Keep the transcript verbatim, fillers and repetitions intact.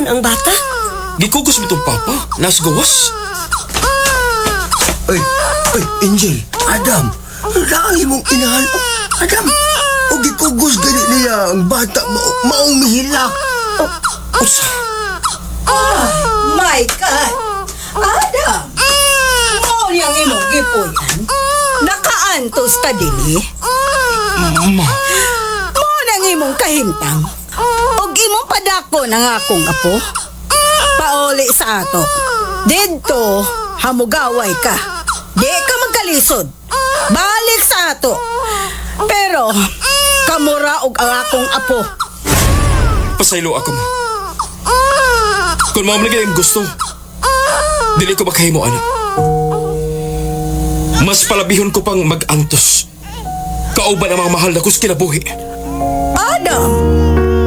ang bata? Gikugos mo itong papa. Nasa gawas. Ay, ay, Angel, Adam, laang mong inahan. Adam, o gikugos gani niya ang bata ma maong mihilak. Usa. Ah, my God! Adam! Mo niyang imong gipuyan. Nakaantos ta dili. Ma. Mo nang imong kahimtang. Og imong padako ng akong apo. Pauli sa ato. Didto, hamugaway ka. Di ka magkalisod. Balik sa ato. Pero, kamura og ang akong apo. Pasaylo ako mo. Kung mamalagay ang gusto, dili ko makahimo, anak. Mas palabihon ko pang mag-antos. Kauban ang mga mahal na kus kinabuhi. Adam!